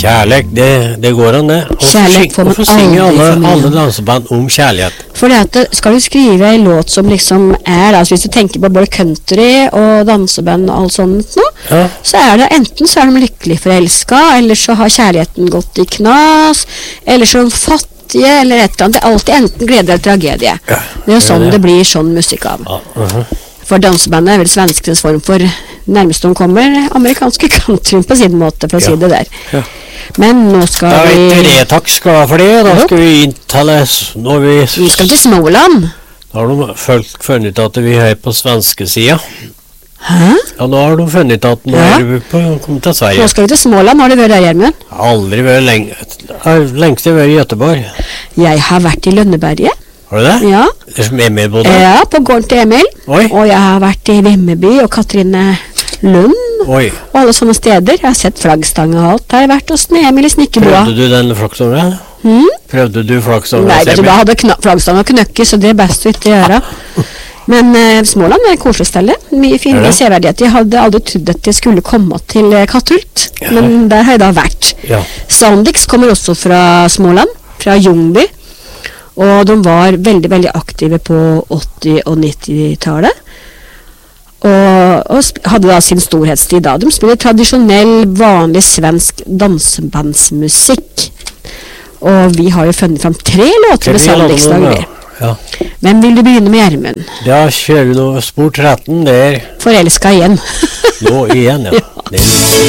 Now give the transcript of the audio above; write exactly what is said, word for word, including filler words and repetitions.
Kärlek, det, det går an det. Kärlek får man Hvorfor synger aldrig alle, för alle mig. danseband om kärlighet? For det at skal du skrive en låt som liksom er, altså hvis du tenker på både country og danseband og alt sånt nå, Ja. så er det enten så er de lykkelig forelsket, eller så har kjærligheten gått i knas, eller så er de fattige, eller et eller annet. Det er alltid enten glede eller tragedie. Ja, Det er jo det er sånn det. det blir sånn musikk av. Ja, mhm. For dansebandet er vel svenskens form for nærmest de kommer amerikanske country på sin måte, for å Ja. si det der. Ja. Men nå skal Da vi... vet tre takk skal jeg ha for det. Da Jo. skal vi inntale s- når vi, Vi skal til Småland. Da har de folk funnet at vi er på svenske sida. Hæ? Ja, nå har de funnet at nå Ja. er vi på kommet til Nå Sverige. skal vi til Småland. Har du vært der, Gjermund? Jeg har aldri vært lenge. Jeg har lengst jeg har vært i Göteborg. Jeg har vært i Lønneberget. Har du det? Ja. Det er som Emil bodde? Ja, på gården til Emil. Oi. Og jeg har vært i Vimmerby og Katrine Lund Oi. og alle sånne steder. Jeg har sett flaggstang og alt. Jeg har vært hos Emil i Snikkebua. Prøvde du den flaggstangen? Hmm? Prøvde du flaggstangen? Nei, hos vet du, Emil? da hadde kna- flaggstang og knøkke, så det er best å ikke gjøre. Men eh, Småland er et koselig sted. Mye Er fine det? severdigheter. Jeg hadde aldri trodd at jeg skulle komme til eh, Katthult, Ja. men der har jeg da vært. Ja. Sandix kommer også fra Småland, fra Ljungby. Og de var veldig, veldig aktive på åtti- og nittitallet. Og, og sp- hadde da sin storhetstid da. De spiller tradisjonell, vanlig svensk dansebandsmusikk. Og vi har jo funnet fram tre låter ved Sandix-dag. ja. vi. Ja. Hvem vil du begynne med, Gjermund? Da kjører vi nå spor tretten der. Forelska igjen. Nå igjen, ja. Det er